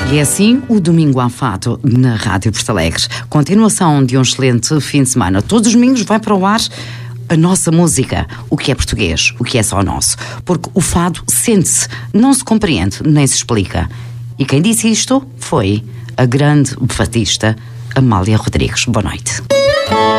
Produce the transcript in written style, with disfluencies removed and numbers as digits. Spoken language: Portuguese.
E é assim o Domingo à Fado na Rádio Porto Alegre. Continuação de um excelente fim de semana. Todos os domingos vai para o ar a nossa música, o que é português, o que é só nosso. Porque o fado sente-se, não se compreende, nem se explica. E quem disse isto foi a grande fadista Amália Rodrigues. Boa noite.